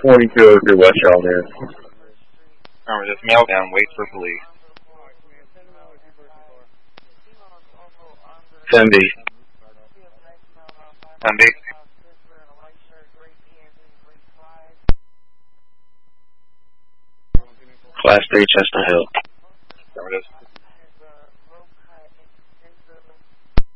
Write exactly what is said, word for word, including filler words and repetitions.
forty-two oh three West Charlemagne. Remember, just mail down, wait for police. ten B. ten B. Class three Chestnut Hill. Remember, just